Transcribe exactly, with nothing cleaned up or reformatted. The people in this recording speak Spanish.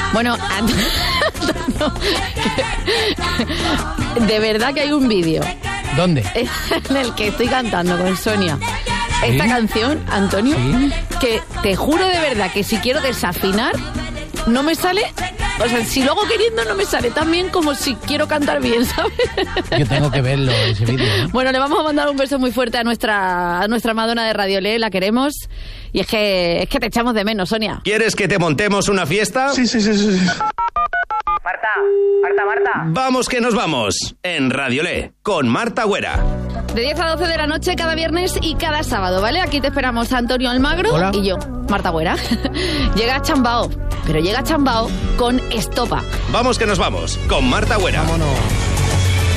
Bueno, Antonio, de verdad que hay un vídeo. ¿Dónde? En el que estoy cantando con Sonia esta ¿Sí? canción, Antonio, ¿Sí? que te juro de verdad que si quiero desafinar, no me sale. O sea, si lo hago queriendo no me sale tan bien como si quiero cantar bien, ¿sabes? Yo tengo que verlo, ese vídeo, ¿eh? Bueno, le vamos a mandar un beso muy fuerte a nuestra a nuestra Madonna de Radiolé, la queremos. Y es que es que te echamos de menos, Sonia. ¿Quieres que te montemos una fiesta? Sí, sí, sí, sí. Marta, Marta, Marta. Vamos que nos vamos. En Radiolé, con Marta Güera. De diez a doce de la noche cada viernes y cada sábado, ¿vale? Aquí te esperamos Antonio Almagro. Hola. Y yo, Marta Güera. Llega Chambao, pero llega Chambao con estopa. Vamos que nos vamos, con Marta Güera. Vámonos.